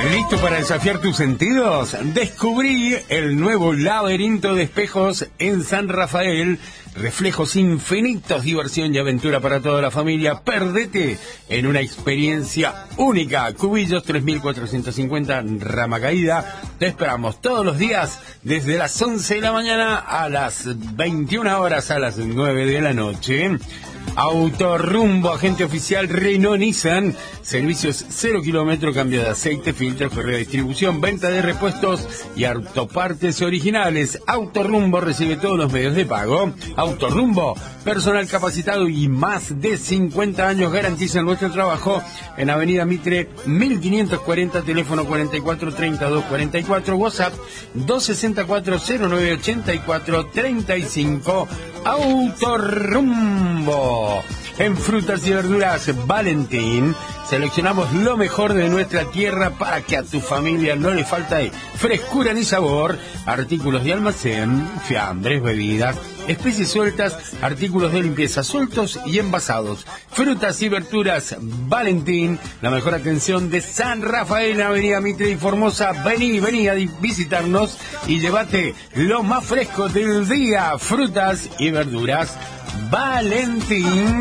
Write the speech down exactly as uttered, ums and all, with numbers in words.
¿Listo para desafiar tus sentidos? Descubrí el nuevo laberinto de espejos en San Rafael. Reflejos infinitos, diversión y aventura para toda la familia. Perdete en una experiencia única. Cubillos tres mil cuatrocientos cincuenta, Rama Caída. Te esperamos todos los días desde las once de la mañana a las veintiuna horas, a las nueve de la noche. Autorrumbo, agente oficial Renault Nissan, servicios cero kilómetro, cambio de aceite, filtros, correa de distribución, venta de repuestos y autopartes originales. Autorrumbo recibe todos los medios de pago. Autorrumbo, personal capacitado y más de cincuenta años garantizan nuestro trabajo. En Avenida Mitre mil quinientos cuarenta, teléfono cuarenta y cuatro treinta y dos cuarenta y cuatro, WhatsApp dos sesenta y cuatro cero nueve ochenta y cuatro treinta y cinco. Autorrumbo. En frutas y verduras Valentín, seleccionamos lo mejor de nuestra tierra para que a tu familia no le falte frescura ni sabor. Artículos de almacén, fiambres, bebidas, especies sueltas, artículos de limpieza sueltos y envasados. Frutas y verduras Valentín, la mejor atención de San Rafael, Avenida Mitre y Formosa. Vení, vení a visitarnos y llévate lo más fresco del día. Frutas y verduras Valentín.